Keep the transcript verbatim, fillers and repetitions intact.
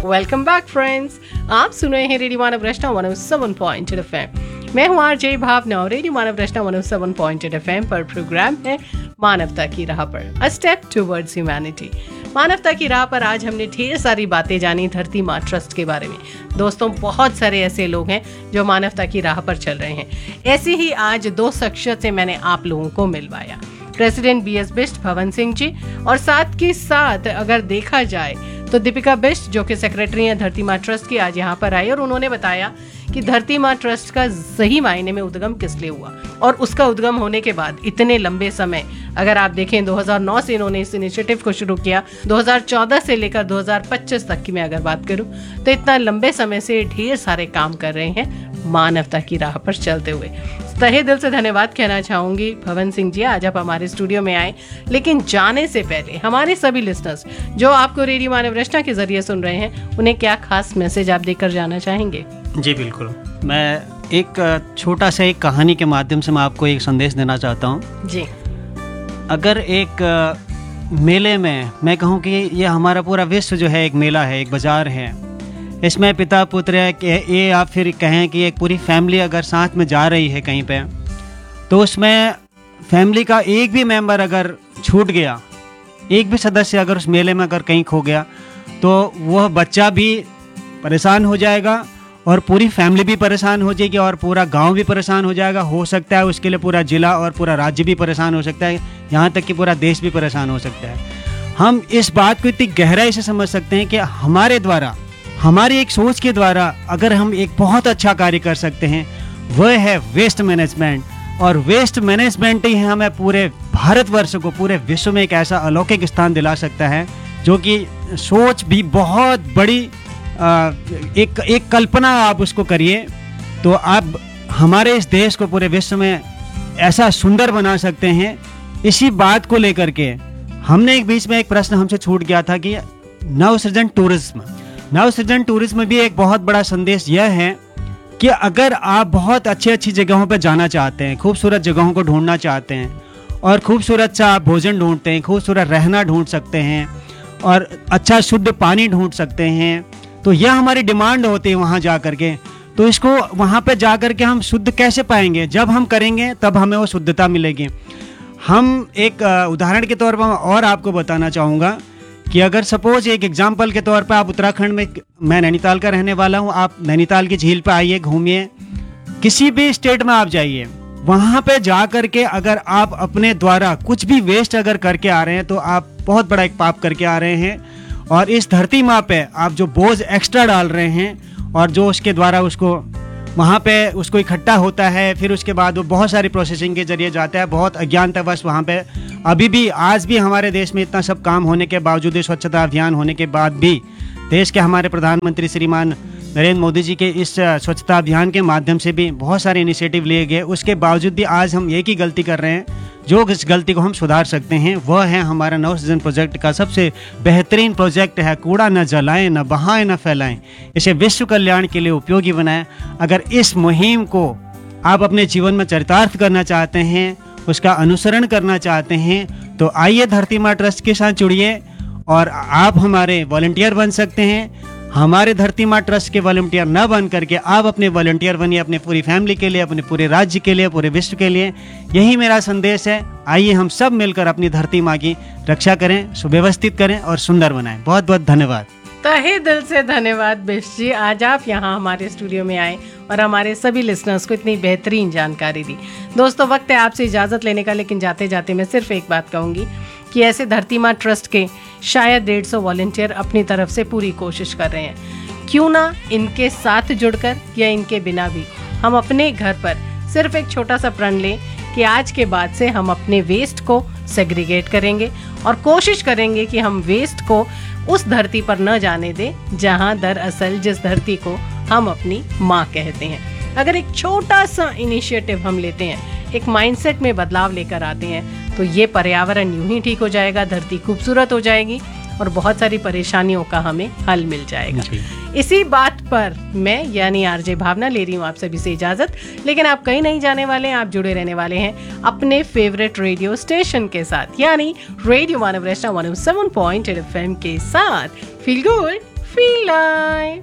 Welcome back friends, आप सुन रहे हैं रेडियो मानव रचना one O seven point eight FM. मैं हूं आरजे भावना और रेडियो मानव रचना one O seven point eight FM पर प्रोग्राम है मानवता की राह पर, अ स्टेप टुवर्ड्स ह्यूमैनिटी। मानवता की राह पर आज हमने ढेर सारी बातें जानी धरती माँ ट्रस्ट के बारे में। दोस्तों, बहुत सारे ऐसे लोग हैं जो मानवता की राह पर चल रहे हैं। ऐसे ही आज दो शख्सियत से मैंने आप लोगों को मिलवाया, प्रेसिडेंट बी एस बिष्ट भवन सिंह जी, और साथ के साथ अगर देखा जाए तो दीपिका बिष्ट जो कि सेक्रेटरी हैं धरती माँ ट्रस्ट की, आज यहाँ पर आई और उन्होंने बताया कि धरती माँ ट्रस्ट का सही मायने में उद्गम किस लिए हुआ और उसका उद्गम होने के बाद इतने लंबे समय, अगर आप देखें दो हज़ार नौ से इन्होंने इस इनिशिएटिव को शुरू किया, दो हज़ार चौदह से लेकर दो हज़ार पच्चीस तक की मैं अगर बात करूं तो इतना लंबे समय से ढेर सारे काम कर रहे हैं मानवता की राह पर चलते हुए। तहे दिल से धन्यवाद कहना चाहूंगी भवन सिंह जी, आज आप हमारे स्टूडियो में आए। लेकिन जाने से पहले हमारे सभी लिसनर्स जो आपको रेडियो मानव रचना के जरिए सुन रहे हैं, उन्हें क्या खास मैसेज आप देकर जाना चाहेंगे? जी बिल्कुल, मैं एक छोटा सा एक कहानी के माध्यम से मैं आपको एक संदेश देना चाहता हूँ जी। अगर एक मेले में मैं कहूँ कि ये हमारा पूरा विश्व जो है एक मेला है, एक बाजार है, इसमें पिता पुत्र है कि ये आप फिर कहें कि एक पूरी फैमिली अगर साथ में जा रही है कहीं पे, तो उसमें फैमिली का एक भी मेंबर अगर छूट गया, एक भी सदस्य अगर उस मेले में अगर कहीं खो गया, तो वह बच्चा भी परेशान हो जाएगा और पूरी फैमिली भी परेशान हो जाएगी और पूरा गांव भी परेशान हो जाएगा। हो सकता है उसके लिए पूरा जिला और पूरा राज्य भी परेशान हो सकता है, यहाँ तक कि पूरा देश भी परेशान हो सकता है। हम इस बात को इतनी गहराई से समझ सकते हैं कि हमारे द्वारा, हमारी एक सोच के द्वारा अगर हम एक बहुत अच्छा कार्य कर सकते हैं, वह है वेस्ट मैनेजमेंट। और वेस्ट मैनेजमेंट ही हमें पूरे भारतवर्ष को, पूरे विश्व में एक ऐसा अलौकिक स्थान दिला सकता है जो कि सोच भी बहुत बड़ी, एक एक कल्पना आप उसको करिए तो आप हमारे इस देश को पूरे विश्व में ऐसा सुंदर बना सकते हैं। इसी बात को लेकर के हमने एक बीच में एक प्रश्न हमसे छूट गया था कि नवसृजन टूरिज्म नवसृजन टूरिज्म भी एक बहुत बड़ा संदेश यह है कि अगर आप बहुत अच्छी अच्छी जगहों पर जाना चाहते हैं, खूबसूरत जगहों को ढूंढना चाहते हैं और खूबसूरत सा आप भोजन ढूंढते हैं, खूबसूरत रहना ढूंढ सकते हैं और अच्छा शुद्ध पानी ढूंढ सकते हैं, तो यह हमारी डिमांड होती है वहाँ जा कर के। तो इसको वहाँ पे जा कर के हम शुद्ध कैसे पाएंगे? जब हम करेंगे तब हमें वो शुद्धता मिलेगी। हम एक उदाहरण के तौर पर और आपको बताना चाहूँगा कि अगर सपोज एक एग्जाम्पल के तौर पर आप उत्तराखंड में, मैं नैनीताल का रहने वाला हूँ, आप नैनीताल की झील पर आइए, घूमिए, किसी भी स्टेट में आप जाइए, वहाँ पे जा कर के अगर आप अपने द्वारा कुछ भी वेस्ट अगर करके आ रहे हैं तो आप बहुत बड़ा एक पाप करके आ रहे हैं। और इस धरती माँ पे आप जो बोझ एक्स्ट्रा डाल रहे हैं और जो उसके द्वारा उसको वहाँ पे उसको इकट्ठा होता है, फिर उसके बाद वो बहुत सारी प्रोसेसिंग के जरिए जाता है, बहुत अज्ञानतावश वहाँ पे अभी भी आज भी हमारे देश में इतना सब काम होने के बावजूद, स्वच्छता अभियान होने के बाद भी, देश के हमारे प्रधानमंत्री श्रीमान नरेंद्र मोदी जी के इस स्वच्छता अभियान के माध्यम से भी बहुत सारे इनिशिएटिव लिए गए, उसके बावजूद भी आज हम एक ही गलती कर रहे हैं। जो इस गलती को हम सुधार सकते हैं वह है हमारा नवसृजन प्रोजेक्ट का सबसे बेहतरीन प्रोजेक्ट है, कूड़ा न जलाएं, न बहाएं, न फैलाएं, इसे विश्व कल्याण के लिए उपयोगी बनाएं। अगर इस मुहिम को आप अपने जीवन में चरितार्थ करना चाहते हैं, उसका अनुसरण करना चाहते हैं, तो आइए धरती माँ ट्रस्ट के साथ जुड़िए और आप हमारे वॉलंटियर बन सकते हैं। हमारे धरती माँ ट्रस्ट के वॉलंटियर न बन करके आप अपने वॉलंटियर बनिए, अपने पूरी फैमिली के लिए, अपने पूरे राज्य के लिए, पूरे विश्व के लिए। यही मेरा संदेश है। आइए हम सब मिलकर अपनी धरती माँ की रक्षा करें, सुव्यवस्थित करें और सुंदर बनाएं। बहुत बहुत धन्यवाद। तहे दिल से धन्यवाद बिष्ट जी, आज आप यहाँ हमारे स्टूडियो में आए और हमारे सभी लिसनर्स को इतनी बेहतरीन जानकारी दी। दोस्तों, वक्त है आपसे इजाज़त लेने का, लेकिन जाते जाते मैं सिर्फ एक बात कहूँगी कि ऐसे धरती माँ ट्रस्ट के शायद डेढ़ सौ वॉलंटियर अपनी तरफ से पूरी कोशिश कर रहे हैं। क्यों ना इनके साथ जुड़कर या इनके बिना भी हम अपने घर पर सिर्फ एक छोटा सा प्रण लें कि आज के बाद से हम अपने वेस्ट को सेग्रीगेट करेंगे और कोशिश करेंगे कि हम वेस्ट को उस धरती पर न जाने दें जहां दरअसल जिस धरती को हम अपनी माँ कहते हैं। अगर एक छोटा सा इनिशिएटिव हम लेते हैं, एक माइंडसेट में बदलाव लेकर आते हैं, तो ये पर्यावरण यूं ही ठीक हो जाएगा, धरती खूबसूरत हो जाएगी और बहुत सारी परेशानियों का हमें हल मिल जाएगा। इसी बात पर मैं यानी आरजे भावना ले रही हूँ आप सभी से इजाजत, लेकिन आप कहीं नहीं जाने वाले हैं, आप जुड़े रहने वाले हैं अपने फेवरेट रेडियो स्टेशन के साथ, यानी रेडियो मानव रचना one O seven point eight F M के साथ। Feel good, Feel Life.